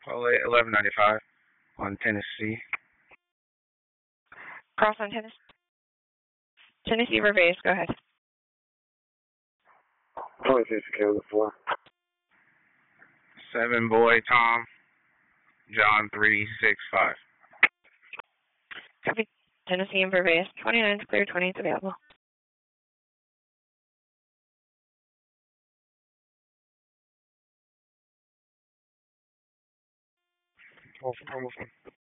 Pole 1195 on Tennessee. Cross on Tennessee. Tennessee River, go ahead. 26 Kilo 4. 7 Boy Tom, John 365. Copy. Tennessee and Vervaes. 29's clear, 28's available. Almost.